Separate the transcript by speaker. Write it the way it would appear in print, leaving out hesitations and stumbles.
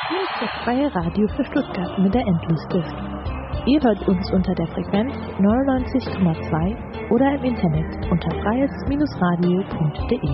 Speaker 1: Hier ist das freie Radio für Stuttgart mit der Endlosstift. Ihr hört uns unter der Frequenz 99,2 oder im Internet unter freies-radio.de.